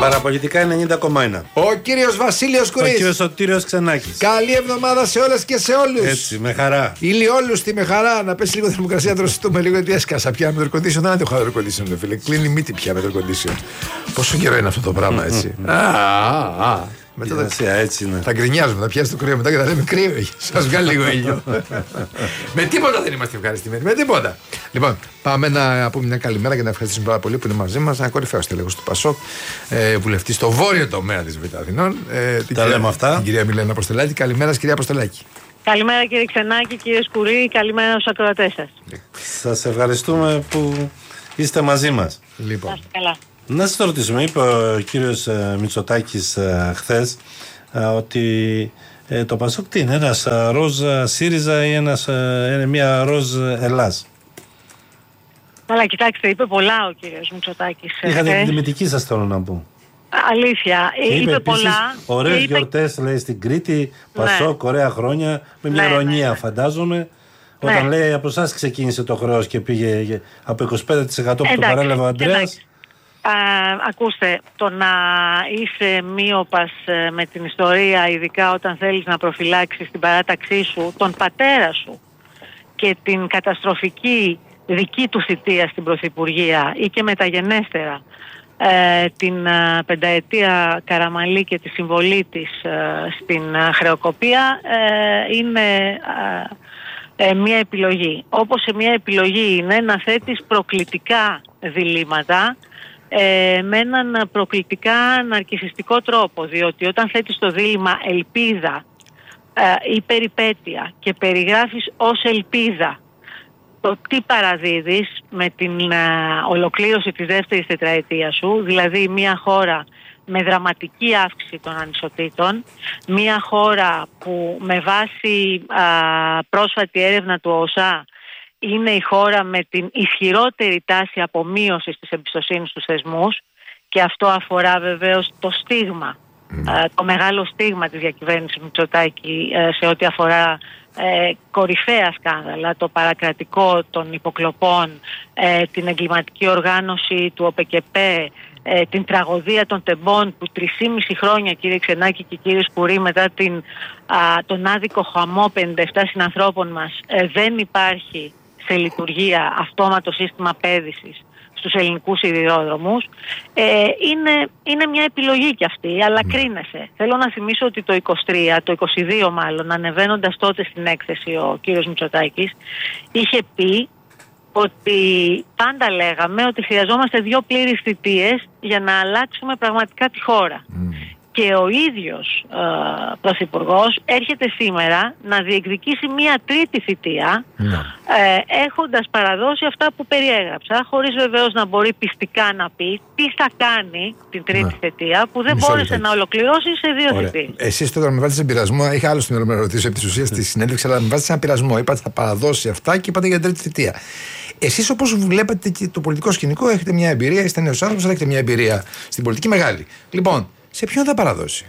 Παραπολιτικά 90,1. Ο κύριος Βασίλειος Κουρής. Ο κύριος Σωτήριος Ξενάκης. Καλή εβδομάδα σε όλες και σε όλους. Έτσι, με χαρά. Ηλιόλουστη, με χαρά. Να πέσει λίγο θερμοκρασία, να τρωστούμε λίγο, γιατί έσκασα πια με το air condition. Δεν αντέχω air condition, φίλε. Κλείνει η μύτη πια με το air condition. Πόσο καιρό είναι αυτό το πράγμα, έτσι. Μετά έτσι είναι. Θα γκρινιάζουμε, θα πιάσει το κρύο μετά και θα λέμε κρύο. Σας βγάλει λίγο ήλιο. Με τίποτα δεν είμαστε ευχαριστημένοι. Με τίποτα. Λοιπόν, πάμε να πούμε μια καλημέρα και να ευχαριστήσουμε πάρα πολύ που είναι μαζί μας. Ένα κορυφαίο στέλεχος του ΠΑΣΟΚ, βουλευτή στο βόρειο τομέα της Β' Αθηνών. Τα λέμε αυτά. Την κυρία Μιλένα Αποστολάκη. Καλημέρα, κυρία Αποστολάκη. Καλημέρα, κύριε Ξενάκη, κύριε Σκουρή. Καλημέρα στους ακροατές σας. Σας ευχαριστούμε που είστε μαζί μας. Λοιπόν. Καλά. Να σας το ρωτήσουμε, είπε ο κύριος Μητσοτάκης χθες ότι το ΠΑΣΟΚ τι είναι, ένας ροζ ΣΥΡΙΖΑ ή μια ροζ Ελλάς. Αλλά κοιτάξτε, είπε πολλά ο κύριος Μητσοτάκης. Είχατε την τιμητική σας, θέλω να πω. Αλήθεια, είπε πολλά. Ωραίες γιορτές, λέει, στην Κρήτη, ΠΑΣΟΚ, ωραία χρόνια, με μια ηρωνία φαντάζομαι. Όταν λέει από εσάς ξεκίνησε το χρέος και πήγε από 25% που το παρέλαβε ο Ανδρέας. Ακούστε, το να είσαι μείωπας με την ιστορία, ειδικά όταν θέλεις να προφυλάξεις την παράταξή σου, τον πατέρα σου και την καταστροφική δική του θητεία στην Πρωθυπουργία ή και μεταγενέστερα την πενταετία Καραμαλή και τη συμβολή της στην χρεοκοπία, είναι μια επιλογή. Όπως σε μια επιλογή είναι να θέτεις προκλητικά διλήμματα με έναν προκλητικά ναρκισσιστικό τρόπο, διότι όταν θέτεις το δίλημμα ελπίδα ή περιπέτεια και περιγράφεις ως ελπίδα το τι παραδίδεις με την ολοκλήρωση της δεύτερης τετραετίας σου, δηλαδή μια χώρα με δραματική αύξηση των ανισοτήτων, μια χώρα που με βάση πρόσφατη έρευνα του ΟΣΑ είναι η χώρα με την ισχυρότερη τάση απομείωσης της εμπιστοσύνης στους θεσμούς, και αυτό αφορά βεβαίως το στίγμα, το μεγάλο στίγμα της διακυβέρνησης Μητσοτάκη σε ό,τι αφορά κορυφαία σκάνδαλα, το παρακρατικό των υποκλοπών, την εγκληματική οργάνωση του ΟΠΕΚΕΠΕ, την τραγωδία των τεμπών που 3,5 χρόνια, κύριε Ξενάκη και κύριε Σκουρή, μετά τον άδικο χαμό 57 συνανθρώπων μας, δεν υπάρχει σε λειτουργία αυτόματο σύστημα πέδησης στους ελληνικούς σιδηρόδρομους. Είναι μια επιλογή κι αυτή, αλλά κρίνεσαι. Θέλω να θυμίσω ότι το 22 μάλλον, ανεβαίνοντας τότε στην έκθεση ο κύριος Μητσοτάκης, είχε πει ότι πάντα λέγαμε ότι χρειαζόμαστε 2 πλήρεις θητείες για να αλλάξουμε πραγματικά τη χώρα. Και ο ίδιος πρωθυπουργός έρχεται σήμερα να διεκδικήσει μια τρίτη θητεία, έχοντας παραδώσει αυτά που περιέγραψα, χωρίς βεβαίως να μπορεί πιστικά να πει τι θα κάνει την τρίτη θητεία που δεν μπόρεσε να ολοκληρώσει σε 2 θητείες. Εσείς τώρα με βάζετε σε πειρασμό, είχα άλλο στην να ρωτήσω επί της ουσίας στη συνέντευξη, αλλά με βάζετε σε ένα πειρασμό. Είπατε θα παραδώσει αυτά και είπατε για την τρίτη θητεία. Εσείς, όπως βλέπετε και το πολιτικό σκηνικό, έχετε μια εμπειρία, είστε νέος άνθρωπος, αλλά έχετε μια εμπειρία στην πολιτική μεγάλη. Λοιπόν, σε ποιον θα παραδώσει?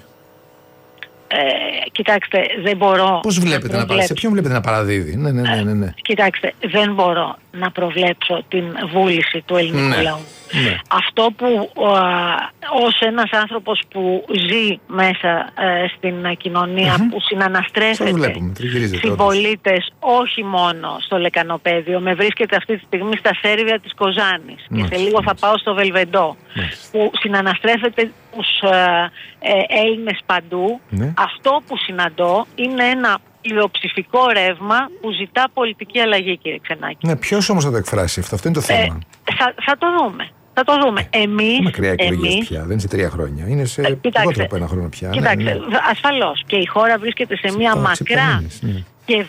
Κοιτάξτε, δεν μπορώ. Πώς βλέπετε να παραδίδει? Σε ποιον βλέπετε να παραδίδει? Ναι. Κοιτάξτε, δεν μπορώ να προβλέψω την βούληση του ελληνικού λαού. Αυτό που ως ένας άνθρωπος που ζει μέσα στην κοινωνία, που συναναστρέφεται συμπολίτες όχι μόνο στο Λεκανοπέδιο, με βρίσκεται αυτή τη στιγμή στα Σέρβια της Κοζάνης και σε λίγο θα πάω στο Βελβεντό, που συναναστρέφεται τους Έλληνες παντού, αυτό που συναντώ είναι ένα πλειοψηφικό ρεύμα που ζητά πολιτική αλλαγή, κύριε Ξενάκη. Ναι, ποιος όμως θα το εκφράσει αυτό? Αυτό είναι το θέμα. Θα το δούμε. Θα το δούμε. Εμείς... μακριά εκλογές πια, δεν είναι σε 3 χρόνια. Είναι σε λιγότερο από 1 χρόνο πια. Κοιτάξτε, ασφαλώς. Και η χώρα βρίσκεται σε μια μακρά και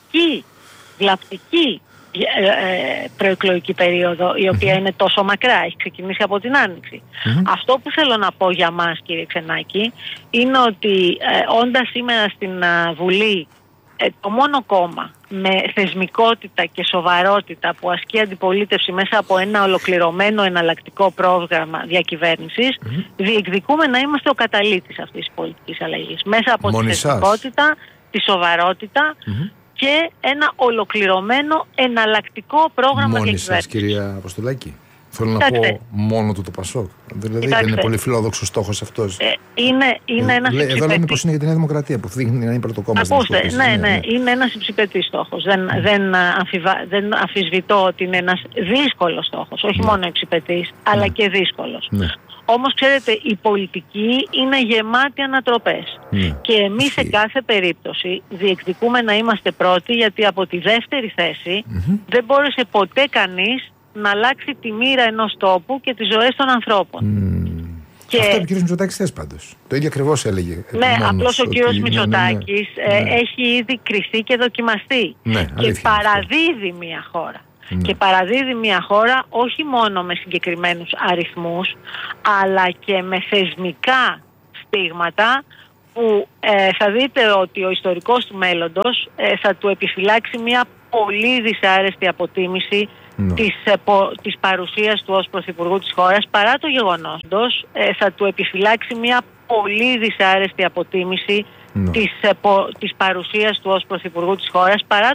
βλαπτική προεκλογική περίοδο, η οποία είναι τόσο μακρά, έχει ξεκινήσει από την Άνοιξη. Αυτό που θέλω να πω για μας, κύριε Ξενάκη, είναι ότι όντας σήμερα στην Βουλή το μόνο κόμμα με θεσμικότητα και σοβαρότητα που ασκεί αντιπολίτευση μέσα από ένα ολοκληρωμένο εναλλακτικό πρόγραμμα διακυβέρνησης, διεκδικούμε να είμαστε ο καταλύτης αυτής της πολιτικής αλλαγής. Μέσα από τη θεσμικότητα, τη σοβαρότητα και ένα ολοκληρωμένο εναλλακτικό πρόγραμμα διακυβέρνησης. Μόνοι σας, κυρία Αποστολάκη? Θέλω να πω μόνο του το Πασόκ. Δηλαδή δεν είναι πολύ φιλόδοξο στόχος αυτός. Είναι ένας υψηπετής. Εδώ λέμε πως είναι για τη Νέα Δημοκρατία που δείχνει να είναι πρωτοκόμμα. Ακούστε, ναι, είναι ένας υψηπετής στόχος. Δεν αμφισβητώ ότι είναι ένας δύσκολος στόχος. Όχι μόνο υψηπετής, αλλά και δύσκολος. Ναι. Όμως ξέρετε, η πολιτική είναι γεμάτη ανατροπές. Και εμείς σε κάθε περίπτωση διεκδικούμε να είμαστε πρώτοι, γιατί από τη δεύτερη θέση δεν μπόρεσε ποτέ κανείς να αλλάξει τη μοίρα ενός τόπου και τις ζωές των ανθρώπων. Και... Αυτό ο κ. Μητσοτάκης θες πάντως. Το ίδιο ακριβώς έλεγε. Ναι, απλώς ο κ. Μητσοτάκης έχει ήδη κριθεί και δοκιμαστεί. Και παραδίδει μια χώρα. Και παραδίδει μια χώρα όχι μόνο με συγκεκριμένους αριθμούς, αλλά και με θεσμικά στίγματα που θα δείτε ότι ο ιστορικός του μέλλοντος θα του επιφυλάξει μια πολύ δυσάρεστη αποτίμηση της παρουσίας του ως Πρωθυπουργού της χώρας, παρά το γεγονός θα του επιφυλάξει μια πολύ δυσάρεστη αποτίμηση της παρουσίας του ως Πρωθυπουργού της χώρας, παρά